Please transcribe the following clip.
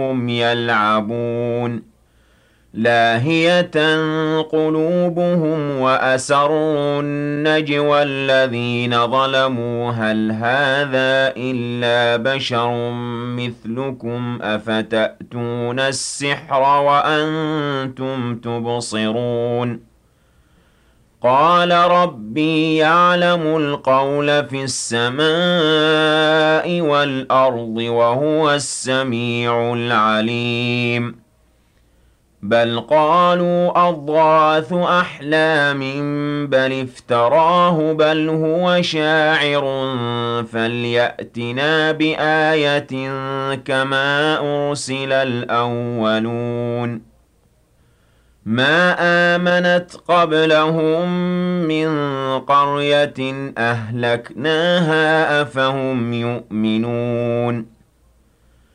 هم يلعبون لاهية قلوبهم وأسروا النجوى الذين ظلموا هل هذا إلا بشر مثلكم أفتأتون السحر وأنتم تبصرون قال ربي يعلم القول في السماء والأرض وهو السميع العليم بل قالوا أضغاث أحلام بل افتراه بل هو شاعر فليأتنا بآية كما أرسل الأولون ما آمنت قبلهم من قرية أهلكناها أفهم يؤمنون